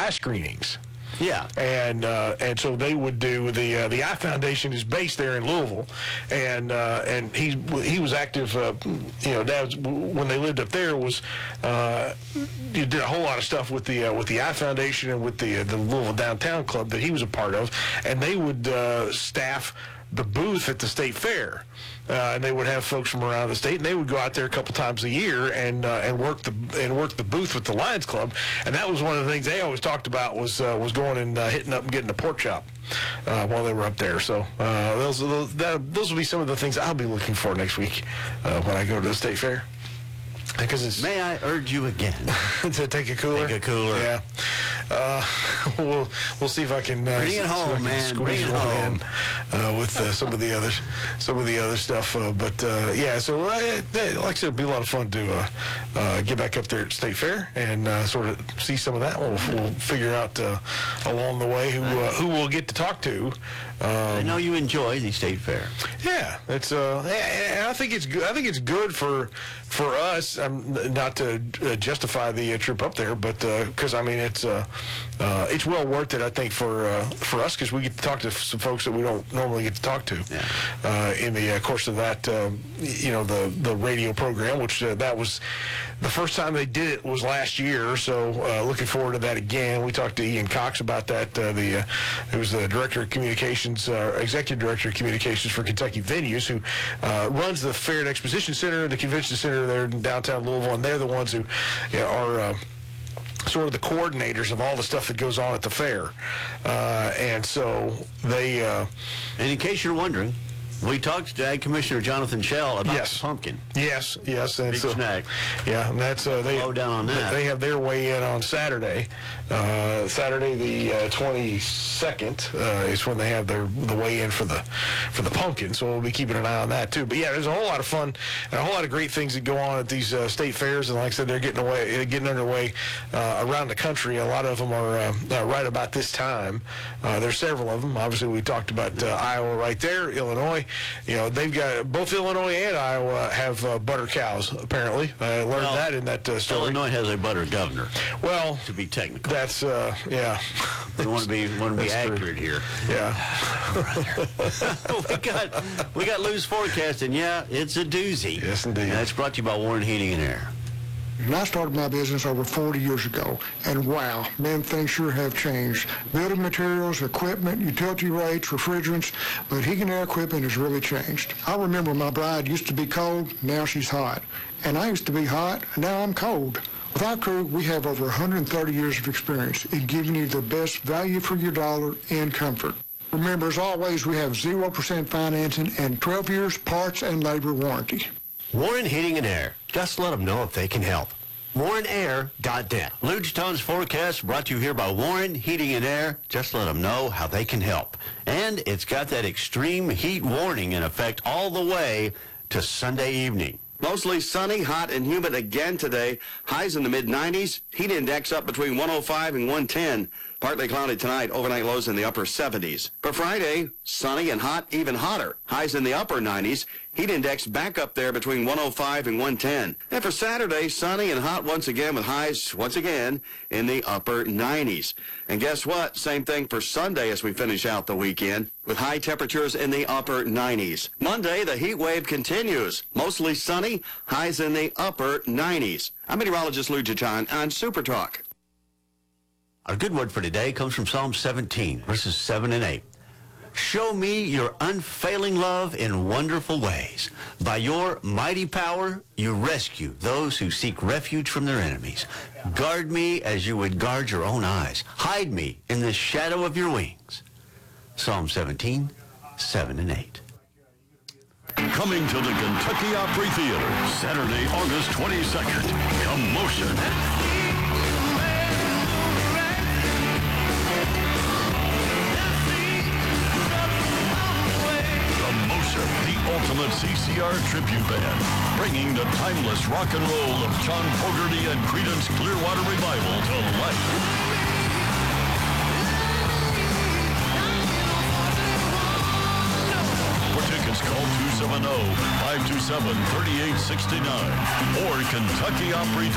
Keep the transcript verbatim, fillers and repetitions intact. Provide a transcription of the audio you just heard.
eye screenings. Yeah, and uh, and so they would do the uh, the Eye Foundation is based there in Louisville, and uh, and he he was active. Uh, you know, Dad, when they lived up there, was uh, he did a whole lot of stuff with the uh, with the Eye Foundation and with the uh, the Louisville Downtown Club that he was a part of, and they would uh, staff the booth at the state fair, uh, and they would have folks from around the state, and they would go out there a couple times a year and uh, and work the and work the booth with the Lions Club, and that was one of the things they always talked about was uh, was going and uh, hitting up and getting a pork chop uh, while they were up there. So uh, those those that, those will be some of the things I'll be looking for next week uh, when I go to the state fair. Because it's may I urge you again to take a cooler? Take a cooler. Yeah. Uh, we'll we'll see if I can uh, bring it home, man. Bring it home. Uh, with uh, some of the other some of the other stuff. Uh, but uh, yeah, so uh, like I said, it'll be a lot of fun to uh, uh, get back up there at State Fair and uh, sort of see some of that. We'll, we'll figure out uh, along the way who uh, who we'll get to talk to. Um, I know you enjoy the State Fair. Yeah, it's uh, and I think it's good. I think it's good for for us. Um, not to uh, justify the uh, trip up there, but because uh, I mean it's uh, uh, it's well worth it. I think for uh, for us because we get to talk to some folks that we don't normally get to talk to yeah. uh, in the uh, course of that. Um, you know the the radio program, which uh, that was the first time they did it was last year. So uh, looking forward to that again. We talked to Ian Cox about that. Uh, the uh, who was the director of communications, uh, executive director of communications for Kentucky Venues, who uh, runs the Fair and Exposition Center, the convention center there in downtown Louisville, and they're the ones who you know, are uh, sort of the coordinators of all the stuff that goes on at the fair. Uh, and so they... Uh, and in case you're wondering, we talked to Ag Commissioner Jonathan Schell about yes. the pumpkin. Yes, yes. And Big so, snack. Yeah, and that's... Uh, they, Slow down on that. They have their weigh-in on Saturday. Uh, Saturday the uh, twenty-second uh, is when they have their the weigh-in for the for the pumpkin, so we'll be keeping an eye on that, too. But, yeah, there's a whole lot of fun and a whole lot of great things that go on at these uh, state fairs, and like I said, they're getting away, getting underway uh, around the country. A lot of them are uh, uh, right about this time. Uh, there's several of them. Obviously, we talked about uh, Iowa right there, Illinois. You know, they've got both Illinois and Iowa have uh, butter cows, apparently. I learned well, that in that uh, story. Illinois has a butter governor. Well, to be technical. That's, uh, yeah. We want to be want to be That's accurate true. here. Yeah. we got we got loose forecasting. Yeah, it's a doozy. Yes, indeed. And that's brought to you by Warren Heating and Air. And I started my business over forty years ago, and wow, man, things sure have changed. Building materials, equipment, utility rates, refrigerants, but heating and air equipment has really changed. I remember my bride used to be cold, now she's hot. And I used to be hot, now I'm cold. With our crew, we have over one hundred thirty years of experience in giving you the best value for your dollar and comfort. Remember, as always, we have zero percent financing and twelve years parts and labor warranty. Warren Heating and Air. Just let them know if they can help. warren air dot net. Luge Tone's forecast brought to you here by Warren Heating and Air. Just let them know how they can help. And it's got that extreme heat warning in effect all the way to Sunday evening. Mostly sunny, hot, and humid again today. Highs in the mid nineties. Heat index up between one oh five and one ten. Partly cloudy tonight. Overnight lows in the upper seventies. For Friday, sunny and hot, even hotter. Highs in the upper nineties. Heat index back up there between one oh five and one ten. And for Saturday, sunny and hot once again with highs once again in the upper nineties. And guess what? Same thing for Sunday as we finish out the weekend with high temperatures in the upper nineties. Monday, the heat wave continues. Mostly sunny, highs in the upper nineties. I'm meteorologist Lou John on Super Talk. Our good word for today comes from Psalm seventeen, verses seven and eight. Show me your unfailing love in wonderful ways. By your mighty power, you rescue those who seek refuge from their enemies. Guard me as you would guard your own eyes. Hide me in the shadow of your wings. Psalm seventeen, seven and eight. Coming to the Kentucky Opry Theater, Saturday, August twenty-second. Commotion. The ultimate C C R tribute band, bringing the timeless rock and roll of John Fogerty and Creedence Clearwater Revival to life. For tickets, call two seven zero, five two seven, three eight six nine or Kentucky Opry.